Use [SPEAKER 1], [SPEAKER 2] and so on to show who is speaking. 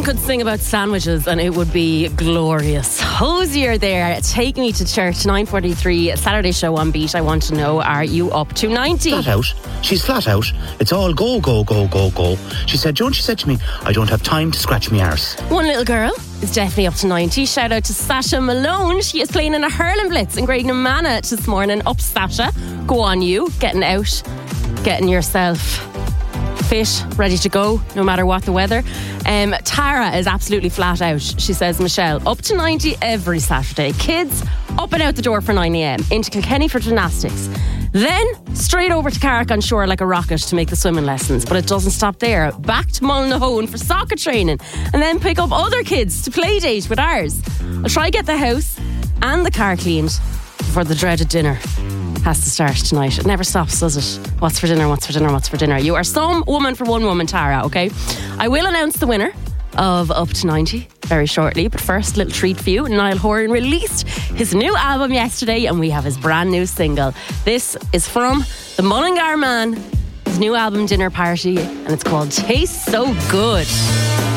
[SPEAKER 1] could sing about sandwiches and it would be glorious. Hosier there, Take Me to Church, 9:43, Saturday show on Beat. I want to know, are you up to 90?
[SPEAKER 2] Flat out. She's flat out. It's all go, go, go, go, go. She said to me, I don't have time to scratch me arse.
[SPEAKER 1] One little girl is definitely up to 90. Shout out to Sasha Malone. She is playing in a hurling blitz in Graiguenamanagh this morning. Up, Sasha. Go on you. Getting out. Getting yourself fit, ready to go, no matter what the weather. Tara is absolutely flat out. She says, Michelle, up to 90 every Saturday. Kids up and out the door for 9 a.m. Into Kilkenny for gymnastics. Then straight over to Carrick on shore like a rocket to make the swimming lessons. But it doesn't stop there. Back to Mullinahone for soccer training. And then pick up other kids to play date with ours. I'll try get the house and the car cleaned before the dreaded dinner has to start tonight. It never stops, does it? What's for dinner, what's for dinner, what's for dinner? You are some woman for one woman, Tara, okay? I will announce the winner of Up to 90 very shortly, but first, little treat for you. Niall Horan released his new album yesterday and we have his brand new single. This is from the Mullingar Man, his new album Dinner Party, and it's called Taste So Good.